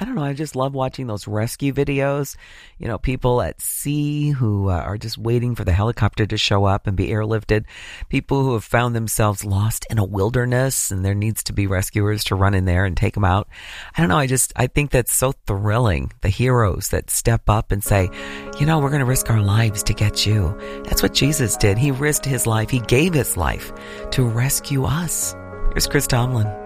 I don't know. I just love watching those rescue videos. You know, people at sea who are just waiting for the helicopter to show up and be airlifted. People who have found themselves lost in a wilderness and there needs to be rescuers to run in there and take them out. I don't know. I think that's so thrilling. The heroes that step up and say, you know, we're going to risk our lives to get you. That's what Jesus did. He risked his life. He gave his life to rescue us. Here's Chris Tomlin.